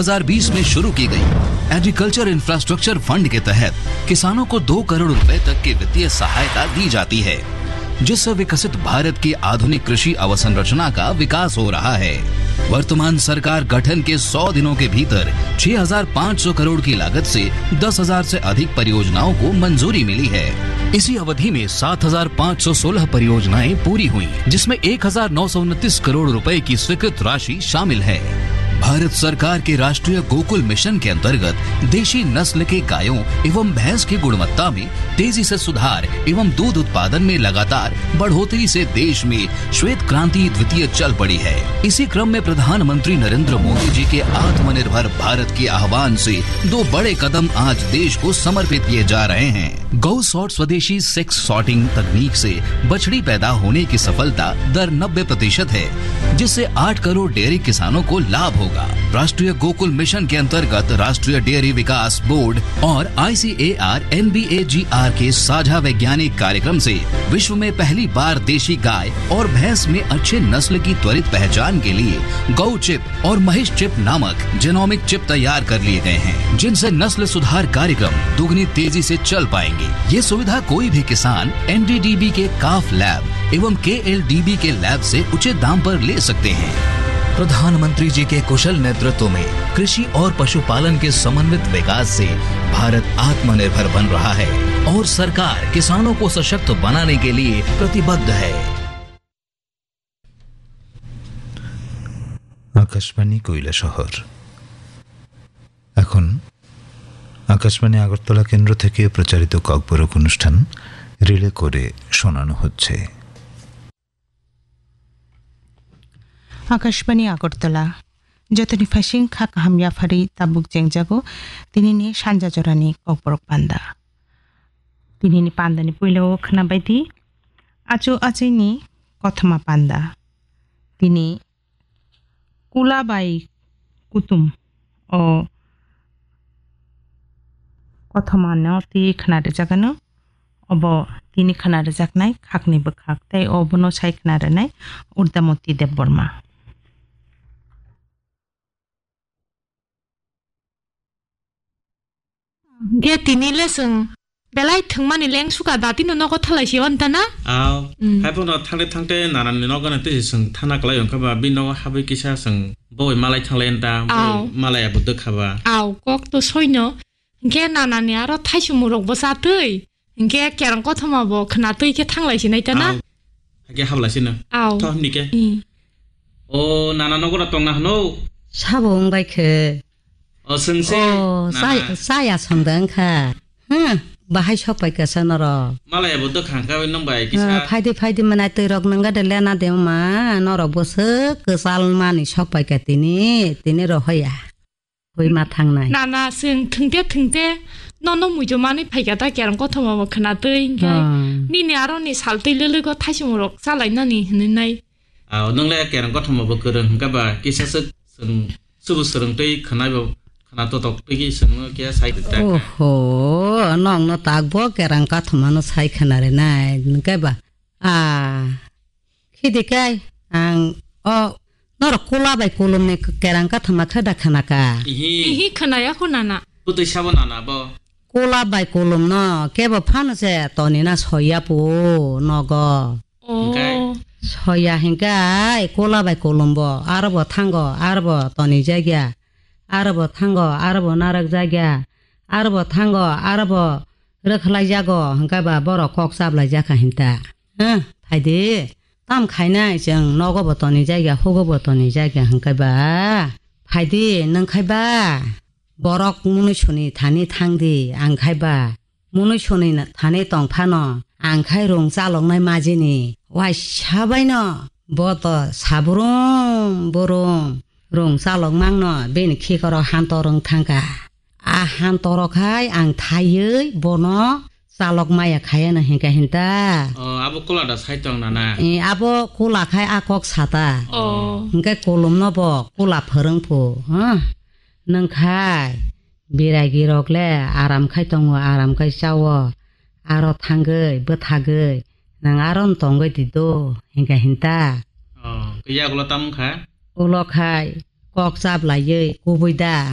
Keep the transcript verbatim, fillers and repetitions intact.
हज़ार बीस में शुरू की गई एग्रीकल्चर इंफ्रास्ट्रक्चर फंड के तहत किसानों को दो करोड़ रुपए तक की वित्तीय सहायता दी जाती है, जिससे विकसित भारत की आधुनिक कृषि अवसंरचना का विकास हो रहा है। वर्तमान सरकार गठन के सौ दिनों के भीतर छह हज़ार पाँच सौ करोड़ की लागत से दस हज़ार से अधिक परियोजनाओं को मंजूरी मिली है। इसी अवधि में सात हज़ार पाँच सौ सोलह परियोजनाएं पूरी हुई, जिसमें एक हज़ार नौ सौ उनतीस करोड़ रुपए की स्वीकृत राशि शामिल है। भारत सरकार के राष्ट्रीय गोकुल मिशन के अंतर्गत देशी नस्ल के गायों एवं भैंस की गुणवत्ता में तेजी से सुधार एवं दूध उत्पादन में लगातार बढ़ोतरी से देश में श्वेत क्रांति द्वितीय चल पड़ी है। इसी क्रम में प्रधानमंत्री नरेंद्र मोदी जी के आत्मनिर्भर भारत के आह्वान से दो बड़े कदम आज देश को समर्पित किए जा रहे हैं। गौ सॉर्ट स्वदेशी सेक्स सॉर्टिंग तकनीक से बछड़ी पैदा होने की सफलता दर नब्बे प्रतिशत है, जिससे आठ करोड़ डेयरी किसानों को लाभ होगा। राष्ट्रीय गोकुल मिशन के अंतर्गत राष्ट्रीय डेयरी विकास बोर्ड और आई सी A R N B A ji are के साझा वैज्ञानिक कार्यक्रम से विश्व में पहली बार देशी गाय और भैंस में अच्छे नस्ल की त्वरित पहचान के लिए गौ चिप और महिष चिप नामक जेनोमिक चिप तैयार कर लिए गए हैं, जिनसे नस्ल सुधार कार्यक्रम दुगनी तेजी से चल पाएंगे। ये सुविधा कोई भी किसान एन डी डी बी के काफ लैब एवं के एल डी बी के लैब से उचित दाम पर ले सकते हैं। प्रधानमंत्री जी के कुशल नेतृत्व में कृषि और पशुपालन के समन्वित विकास से भारत आत्मनिर्भर बन रहा है और सरकार किसानों को सशक्त बनाने के लिए प्रतिबद्ध है। आकाशवाणी কৈলাসহর। এখন আকাশবাণী আগরতলা কেন্দ্র থেকে প্রচারিত ককবরক অনুষ্ঠান রিলে করে শোনানো হচ্ছে। आकाशवाणी आगरतला जतनी फासिं खा काहामिया फारि ताबुक जेंगजागो दिनैनि सानजा जरानि ककबरक पान्दा दिनैनि पान्दानि पहिलाव खोनाबायदि आचो आचैनि कथमा पान्दा दिनै कुलाबाई कुतुम अ कथमानो ति खोनादो जागानो अब दिनै खोनादो जागनाय खाकनिबो खाक ताइ अबनो साइ खोनादोनाय उर्दामती देव बर्मा। गे तिनिले जों बेलाय थंमानि लें सुगा दातिनो नगो थालायसि अनताना आव हायफोनो थांते थांते नानानि नगोन ते जों थाना कलाय ओंखाबा बि नग हाबै किसा जों बय मालाय थांलायनता मालायाबो दोखाबा आव कक तो सयनो गे नानानि आरो थाइसुमुरकबो जातै गे केरां कथमाबो खोनातै के थांलायसि नायताना गे हाबलासिनो आव थ हमनिके ओ नाना नगरा तंना हनो साबों बायखे ओ सोंसे ओ साया संदोंखा ह बाहाय सपायकासो नर मालायाबो दोखांखाबाय नंबाय किसा फायदे फायदे मनाय तैरक नंगा देलेना देमा नरक बसो गोसाल मानि सपायका तिनि तिनि रहया होय मा थांनाय नाना जों थंते थंते ननो मुजो मानि फायगा दा केरां कथमाबो खोनातै निने आरो नि सालतै लोलोगो थाइसुमुरक जालायनानि होननाय आ नंले केरां कथमाबो गोरों हंगाबा किसासो जों सुबु सोलोंतै खोनाबो ना तो तकतगी संनो क्या साइड तक ओहो नंग न तागबो केरां कथमानो साइ खोनारे नाय नगाबा आ खिदिकाय आं अ नर कोलाबाय कोलमने केरां कथमा खदा खानाका इहि खोनाया खोनाना बुदै साबो नाना बो कोलाबाय कोलम न केबो फानसे तनिना सयापो नग ओ सया हिंगाय कोलाबाय कोलमबो आरबो थांगो आरबो तनि जायगा आरबो थांगो आरबो नारक जायगा आरबो थांगो आरबो रखलाय जागो हंगाबा बर कक साबलाय जाखा हिंता ह फायदे ताम खायनाय जों नगबो तनि जायगा होगबो तनि जायगा हंगाबा फायदे नंखायबा बरक मुनुसुनि थानि थांदि आंखायबा मुनुसुनि थानि तंफानो आंखाय रं जालंनाय माजिनि वाय साबायनो बत साबरं बरं रं जालं मांनो बेनि खिकर हान्तर थांगा आ हान्तर आं थायै बनो जालक माया खायानो हिंगा हिंता अ आबो कोलादा साइतंग नाना ए आबो कोलाखाय आकक साता अ हिंगा कोलम न ब कोला फोरोंफो ह नंखाय बेरायगि रगले आराम खाय दङ आराम खाय जावो आरो थांगै बोथागै नों आरो तंगै दिदो हिंगा हिंता अ गैया गला तामखा उलखाय कक जाबलायै गुबैदा